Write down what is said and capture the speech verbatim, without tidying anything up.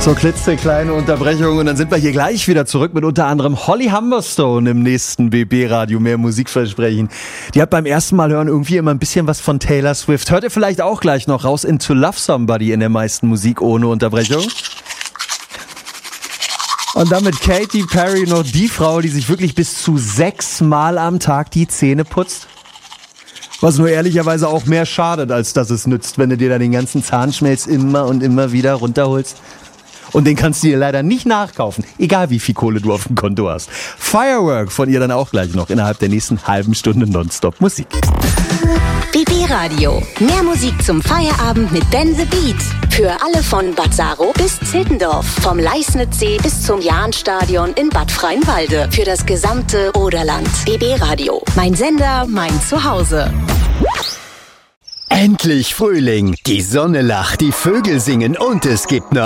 So klitzekleine Unterbrechung und dann sind wir hier gleich wieder zurück mit unter anderem Holly Humberstone im nächsten B B-Radio. Mehr Musikversprechen. Die hat beim ersten Mal hören irgendwie immer ein bisschen was von Taylor Swift. Hört ihr vielleicht auch gleich noch raus in To Love Somebody in der meisten Musik ohne Unterbrechung. Und dann mit Katy Perry noch die Frau, die sich wirklich bis zu sechs Mal am Tag die Zähne putzt. Was nur ehrlicherweise auch mehr schadet, als dass es nützt, wenn du dir da den ganzen Zahnschmelz immer und immer wieder runterholst. Und den kannst du dir leider nicht nachkaufen, egal wie viel Kohle du auf dem Konto hast. Firework von ihr dann auch gleich noch innerhalb der nächsten halben Stunde Nonstop Musik. B B-Radio. Mehr Musik zum Feierabend mit Ben the Beat. Für alle von Bad Saro bis Zittendorf. Vom Leisnitzsee bis zum Jahnstadion in Bad Freienwalde. Für das gesamte Oderland. B B-Radio. Mein Sender, mein Zuhause. Endlich Frühling. Die Sonne lacht, die Vögel singen und es gibt noch